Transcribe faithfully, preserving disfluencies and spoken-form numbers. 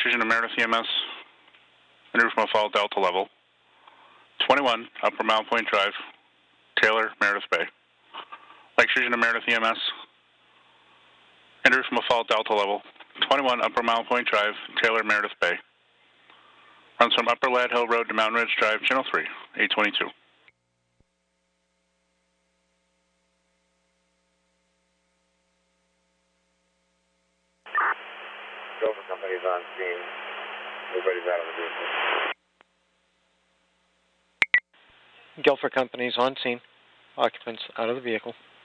Fusion to Meredith E M S, en route from a fall Delta level. twenty-one, Upper Mount Point Drive, Taylor, Meredith Bay. Lake Fusion to Meredith E M S, en route from a fall Delta level. twenty-one, Upper Mount Point Drive, Taylor, Meredith Bay. Runs from Upper Lad Hill Road to Mountain Ridge Drive, Channel three, eight twenty-two. Gopher Company's on scene. Everybody's out of the vehicle. Guilford Company's on scene. Occupants out of the vehicle.